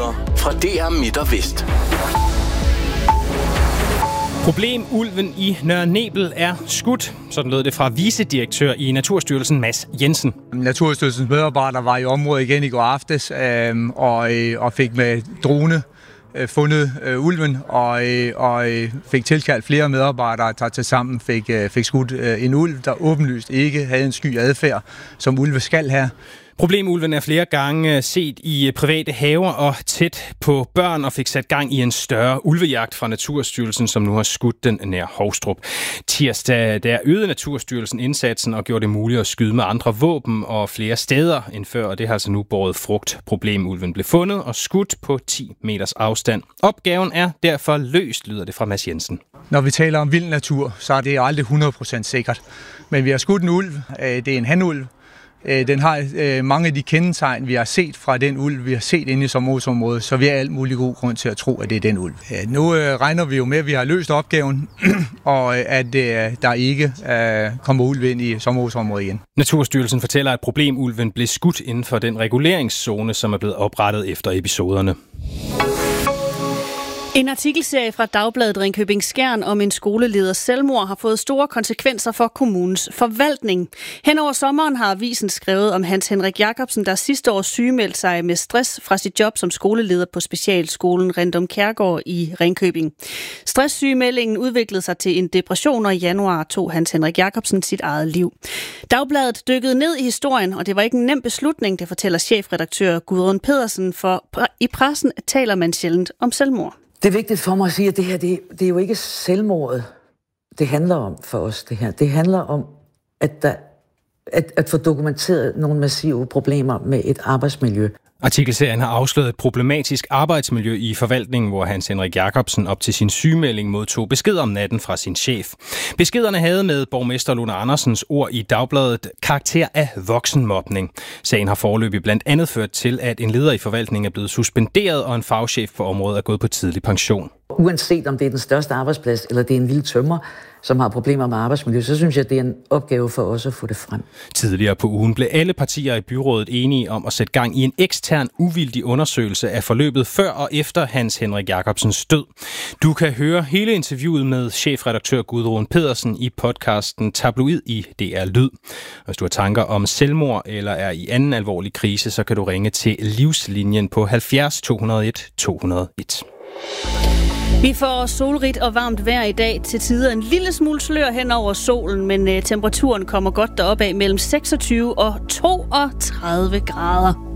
nyheder fra DR Midt og Vest. Problemulven i Nørre Nebel er skudt. Sådan lød det fra vicedirektør i Naturstyrelsen, Mads Jensen. Naturstyrelsens medarbejdere var i området igen i går aftes og fik med drone fundet ulven og fik tilkaldt flere medarbejdere, der til sammen fik skudt en ulv, der åbenlyst ikke havde en sky adfærd, som ulve skal have. Problemulven er flere gange set i private haver og tæt på børn og fik sat gang i en større ulvejagt fra Naturstyrelsen, som nu har skudt den nær Hovstrup. Tirsdag der øgede Naturstyrelsen indsatsen og gjorde det muligt at skyde med andre våben og flere steder end før, og det har altså nu båret frugt. Problemulven blev fundet og skudt på 10 meters afstand. Opgaven er derfor løst, lyder det fra Mads Jensen. Når vi taler om vild natur, så er det aldrig 100% sikkert. Men vi har skudt en ulv. Det er en hanulv. Den har mange af de kendetegn, vi har set fra den ulv, vi har set inde i sommerhusområdet, så vi har alt mulig god grund til at tro, at det er den ulv. Nu regner vi jo med, at vi har løst opgaven, og at der ikke kommer ulv ind i sommerhusområdet igen. Naturstyrelsen fortæller, at problemulven blev skudt inden for den reguleringszone, som er blevet oprettet efter episoderne. En artikelserie fra Dagbladet Ringkøbing Skjern om en skoleleders selvmord har fået store konsekvenser for kommunens forvaltning. Hen over sommeren har avisen skrevet om Hans Henrik Jacobsen, der sidste år sygemeldte sig med stress fra sit job som skoleleder på specialskolen Rendum Kærgaard i Ringkøbing. Stresssygemeldingen udviklede sig til en depression, og i januar tog Hans Henrik Jacobsen sit eget liv. Dagbladet dykkede ned i historien, og det var ikke en nem beslutning, det fortæller chefredaktør Gudrun Pedersen, for i pressen taler man sjældent om selvmord. Det er vigtigt for mig at sige, at det her, det er jo ikke selvmordet, det handler om for os, det her. Det handler om, at få dokumenteret nogle massive problemer med et arbejdsmiljø. Artikelserien har afsløret et problematisk arbejdsmiljø i forvaltningen, hvor Hans Henrik Jacobsen op til sin sygemelding modtog besked om natten fra sin chef. Beskederne havde med borgmester Lone Andersens ord i Dagbladet karakter af voksenmobning. Sagen har foreløbig blandt andet ført til, at en leder i forvaltningen er blevet suspenderet, og en fagchef på området er gået på tidlig pension. Uanset om det er den største arbejdsplads, eller det er en lille tømrer, som har problemer med arbejdsmiljø, så synes jeg, det er en opgave for os at få det frem. Tidligere på ugen blev alle partier i byrådet enige om at sætte gang i en ekstern uvildig undersøgelse af forløbet før og efter Hans Henrik Jacobsens død. Du kan høre hele interviewet med chefredaktør Gudrun Pedersen i podcasten Tabloid i DR Lyd. Hvis du har tanker om selvmord eller er i anden alvorlig krise, så kan du ringe til Livslinjen på 70 201 201. Vi får solrigt og varmt vejr i dag, til tider en lille smule slør hen over solen, men temperaturen kommer godt derop af mellem 26 og 32 grader.